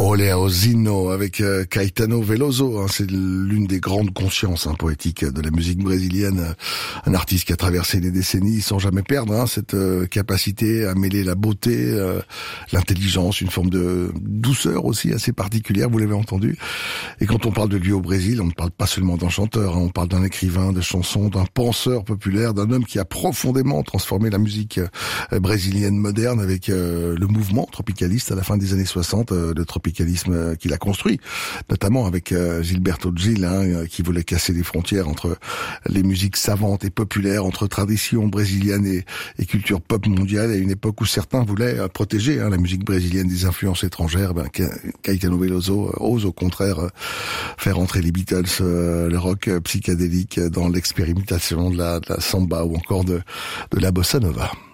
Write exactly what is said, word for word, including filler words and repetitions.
Oleaozino avec euh, Caetano Veloso, hein, c'est l'une des grandes consciences hein, poétiques de la musique brésilienne, un artiste qui a traversé les décennies sans jamais perdre hein, cette euh, capacité à mêler la beauté, euh, l'intelligence, une forme de douceur aussi assez particulière, vous l'avez entendu. Et quand on parle de lui au Brésil, on ne parle pas seulement d'un chanteur, hein, on parle d'un écrivain de chansons, d'un penseur populaire, d'un homme qui a profondément transformé la musique euh, brésilienne moderne avec euh, le mouvement tropicaliste à la fin des années soixante, euh, le tropicalisme qu'il a construit, notamment avec euh, Gilberto Gil, hein, qui voulait casser les frontières entre les musiques savantes et populaires, entre tradition brésilienne et, et culture pop mondiale, à une époque où certains voulaient euh, protéger hein, la musique brésilienne des influences étrangères. Ben, Caetano Veloso euh, ose au contraire euh, faire entrer les Beatles, euh, le rock euh, psychédélique dans l'expérimentation de la, de la samba ou encore de, de la bossa nova.